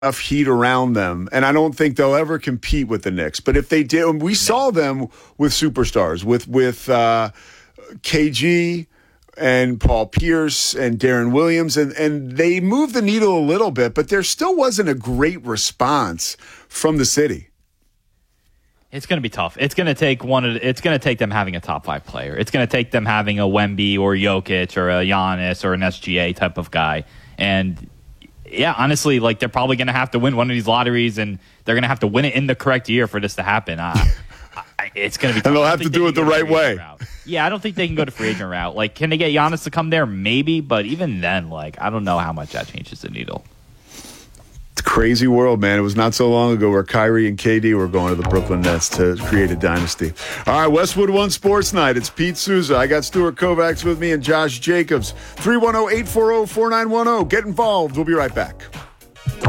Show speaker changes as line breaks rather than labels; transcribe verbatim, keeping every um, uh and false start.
enough heat around them, and I don't think they'll ever compete with the Knicks. But if they did, and we saw them with superstars, with with uh, K G and Paul Pierce and Darren Williams, and, and they moved the needle a little bit, but there still wasn't a great response from the city.
It's going to be tough. It's going to take one. Of, it's going to take them having a top five player. It's going to take them having a Wemby or Jokic or a Giannis or an S G A type of guy. And yeah, honestly, like they're probably going to have to win one of these lotteries, and they're going to have to win it in the correct year for this to happen. Uh, I, it's going to be tough.
And they'll have to do it the right way.
Route. Yeah, I don't think they can go to free agent route. Like, can they get Giannis to come there? Maybe, but even then, like, I don't know how much that changes the needle.
It's a crazy world, man. It was not so long ago where Kyrie and K D were going to the Brooklyn Nets to create a dynasty. All right, Westwood One Sports Night. It's Pete Souza. I got Stuart Kovacs with me and Josh Jacobs. three one zero, eight four zero, four nine one zero. Get involved. We'll be right back.